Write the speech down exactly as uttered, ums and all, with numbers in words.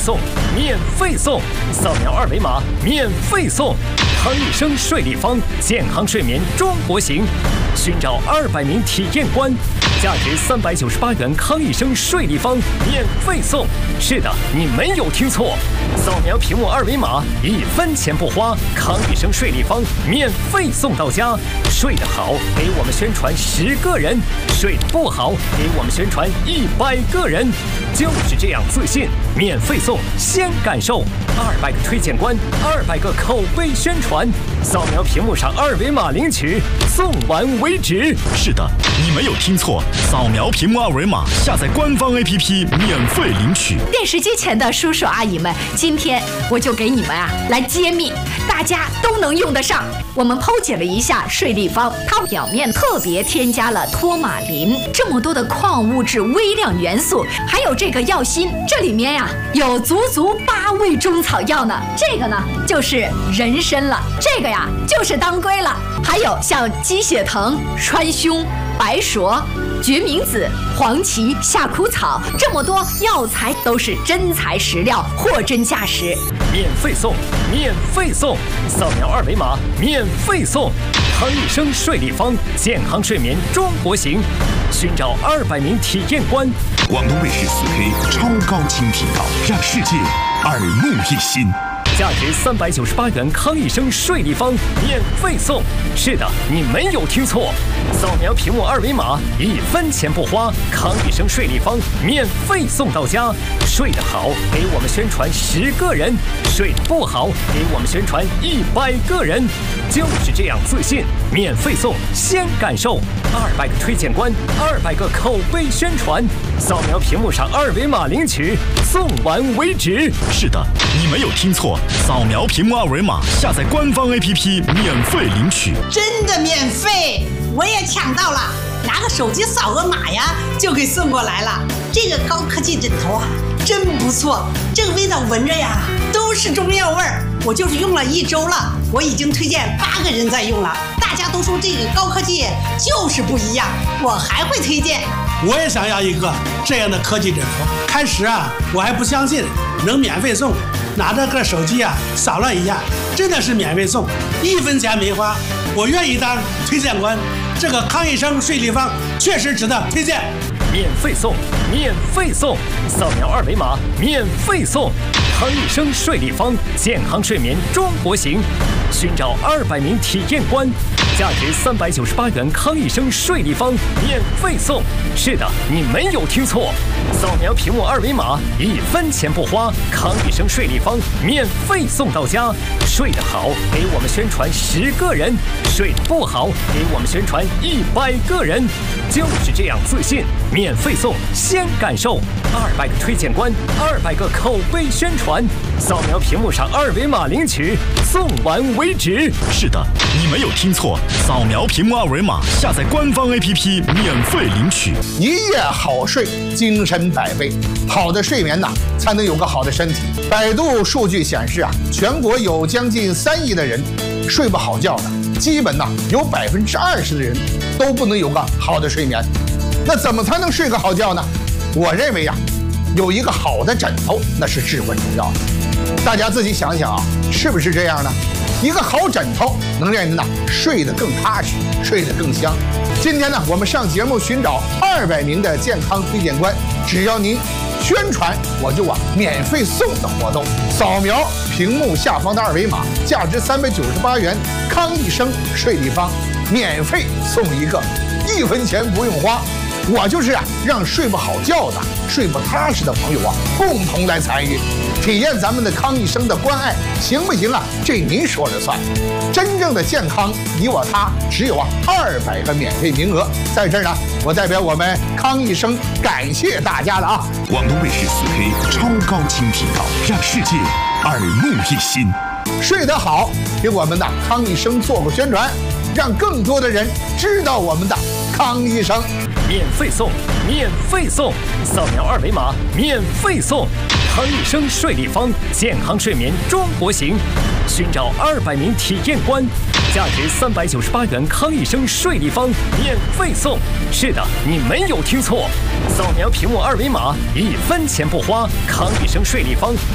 送，免费送，扫描二维码免费送。康益生睡立方，健康睡眠中国行，寻找二百名体验官，价值三百九十八元康益生睡立方免费送。是的，你没有听错，扫描屏幕二维码，一分钱不花，康益生睡立方免费送到家。睡得好，给我们宣传十个人；睡得不好，给我们宣传一百个人。就是这样自信，免费送，先感受。二百个推荐官，二百个口碑宣传，扫描屏幕上二维码领取，送完为止。 是的，你没有听错，扫描屏幕二维码，下载官方 A P P 免费领取。 电视机前的叔叔阿姨们，今天我就给你们啊来揭秘，大家都能用得上。我们剖解了一下睡立方，它表面特别添加了托马林，这么多的矿物质、微量元素，还有这个药锌，这里面呀、啊、有足足八味中草药呢。这个呢就是人参了，这个呀就是当归了，还有像鸡血藤、川芎、白术、决明子、黄芪、夏枯草，这么多药材都是真材实料，货真价实。 免费送，免费送，扫描二维码免费送。康益生睡立方，健康睡眠中国行，寻找二百名体验官。 广东卫视四 K 超高清频道，让世界耳目一新。 价值三百九十八元康益生睡立方免费送。是的，你没有听错，扫描屏幕二维码，一分钱不花，康益生睡立方免费送到家。睡得好，给我们宣传十个人；睡得不好，给我们宣传一百个人。就是这样自信，免费送，先感受。二百个推荐官，二百个口碑宣传，扫描屏幕上二维码领取，送完为止。 是的，你没有听错，扫描屏幕二维码，下载官方 A P P 免费领取。 真的免费，我也抢到了，拿个手机扫个码呀，就给送过来了。这个高科技枕头啊，真不错，这个味道闻着呀都是中药味儿。我就是用了一周了，我已经推荐八个人在用了，大家都说这个高科技就是不一样，我还会推荐。 我也想要一个这样的科技枕头。开始啊，我还不相信能免费送，拿着个手机啊扫了一下，真的是免费送，一分钱没花，我愿意当推荐官。这个康益生睡立方确实值得推荐。 免费送，免费送，扫描二维码免费送。康益生睡立方，健康睡眠中国行，寻找二百名体验官，价值三百九十八元康益生睡立方免费送。是的，你没有听错，扫描屏幕二维码，一分钱不花，康益生睡立方免费送到家。睡得好，给我们宣传十个人；睡得不好，给我们宣传一百个人。就是这样自信，免费送，先感受。二百个推荐官，二百个口碑宣传，扫描屏幕上二维码领取，送完为止。 是的，你没有听错，扫描屏幕二维码，下载官方 A P P 免费领取。 一夜好睡，精神百倍。好的睡眠呐，才能有个好的身体。百度数据显示啊，全国有将近三亿的人睡不好觉的，基本呐有百分之二十的人都不能有个好的睡眠。那怎么才能睡个好觉呢？我认为呀、啊，有一个好的枕头那是至关重要的。大家自己想想啊，是不是这样呢？一个好枕头能让人呢睡得更踏实，睡得更香。今天呢，我们上节目寻找二百名的健康推荐官，只要您宣传，我就啊免费送的活动。扫描屏幕下方的二维码，价值三百九十八元康益生睡立方，免费送一个，一分钱不用花。我就是啊，让睡不好觉的、睡不踏实的朋友啊，共同来参与，体验咱们的康益生的关爱，行不行啊？这您说了算。真正的健康，你我他，只有啊二百个免费名额。在这儿呢，我代表我们康益生感谢大家了啊！ 广东卫视四 K 超高清频道，让世界耳目一新。 睡得好，给我们的康益生做个宣传，让更多的人知道我们的康益生。 免费送，免费送，扫描二维码免费送。康益生睡立方，健康睡眠中国行，寻找二百名体验官，价值三百九十八元康益生睡立方免费送。是的，你没有听错，扫描屏幕二维码，一分钱不花，康益生睡立方